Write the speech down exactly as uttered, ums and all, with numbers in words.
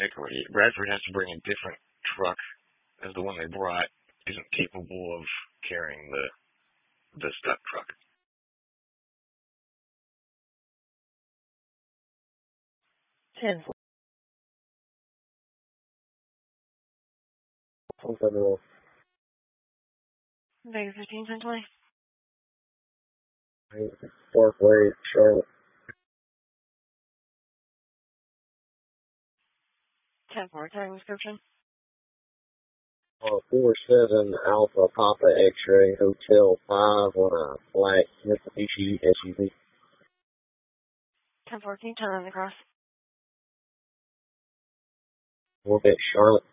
Hickory. Bradford has to bring a different truck, as the one they brought isn't capable of carrying the the stuck truck. Ten. Federal. Vegas fifteen, ten twenty. Parkway, Charlotte. ten four, time description. Uh, four seven Alpha Papa X-ray Hotel five on a black Mitsubishi S U V. ten fourteen, turn on the cross. We'll get Charlotte.